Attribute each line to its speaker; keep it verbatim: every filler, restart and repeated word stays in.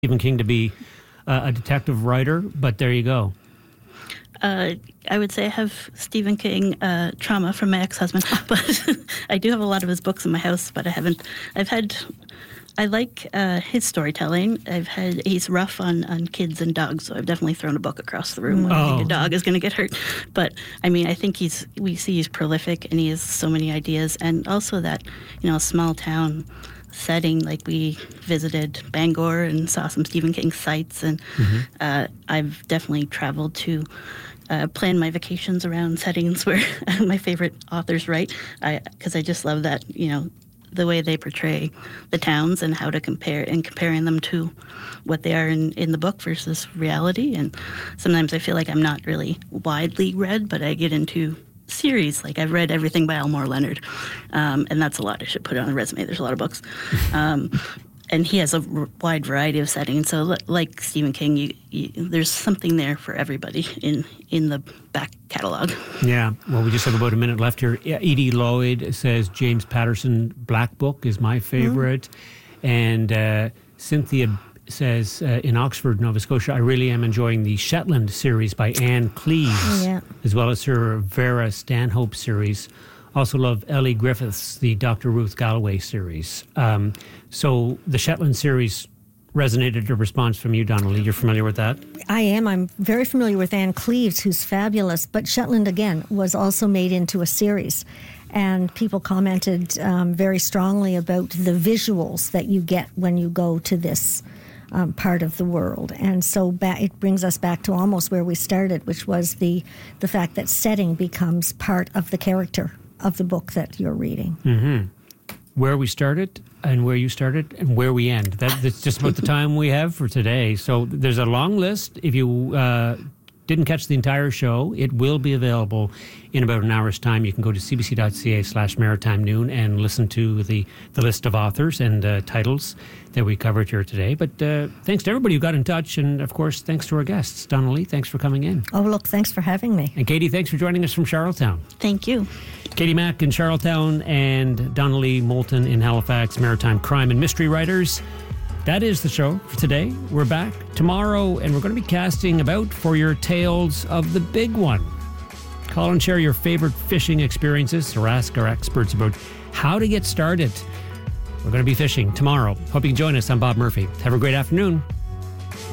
Speaker 1: Stephen King to be uh, a detective writer, but there you go.
Speaker 2: Uh, I would say I have Stephen King uh, trauma from my ex-husband, but I do have a lot of his books in my house, but I haven't, I've had, I like uh, his storytelling. I've had, he's rough on, on kids and dogs, so I've definitely thrown a book across the room when oh. I think a dog is going to get hurt. But, I mean, I think he's, we see he's prolific and he has so many ideas, and also that, you know, small town setting, like we visited Bangor and saw some Stephen King sites, and mm-hmm. uh, I've definitely traveled to uh, plan my vacations around settings where my favorite authors write, because I, I just love that, you know, the way they portray the towns and how to compare and comparing them to what they are in, in the book versus reality. And sometimes I feel like I'm not really widely read, but I get into series. Like, I've read everything by Elmore Leonard, um, and that's a lot. I should put it on a resume. There's a lot of books. Um, and he has a r- wide variety of settings. So l- like Stephen King, you, you, there's something there for everybody in, in the back catalog.
Speaker 1: Yeah. Well, we just have about a minute left here. Edie Lloyd says James Patterson Black Book is my favorite. Mm-hmm. And uh, Cynthia says, uh, in Oxford, Nova Scotia, I really am enjoying the Shetland series by Anne Cleves, yeah. as well as her Vera Stanhope series. Also love Ellie Griffiths, the Doctor Ruth Galloway series. Um, so the Shetland series resonated a response from you, Donnelly. You're familiar with that?
Speaker 3: I am. I'm very familiar with Anne Cleves, who's fabulous. But Shetland, again, was also made into a series. And people commented um, very strongly about the visuals that you get when you go to this Um, part of the world. And so ba- it brings us back to almost where we started, which was the the fact that setting becomes part of the character of the book that you're reading.
Speaker 1: Mm-hmm. Where we started and where you started and where we end. That, that's just about the time we have for today. So there's a long list. If you uh, didn't catch the entire show, it will be available in about an hour's time. You can go to cbc.ca slash maritime noon and listen to the, the list of authors and uh, titles that we covered here today. But uh, thanks to everybody who got in touch. And, of course, thanks to our guests. Donnelly, thanks for coming in.
Speaker 3: Oh, look, thanks for having me.
Speaker 1: And Katie, thanks for joining us from Charlottetown.
Speaker 2: Thank you.
Speaker 1: Katie Mack in Charlottetown and Donnelly Moulton in Halifax, maritime crime and mystery writers. That is the show for today. We're back tomorrow, and we're going to be casting about for your tales of the big one. Call and share your favorite fishing experiences or ask our experts about how to get started. We're going to be fishing tomorrow. Hope you can join us. I'm Bob Murphy. Have a great afternoon.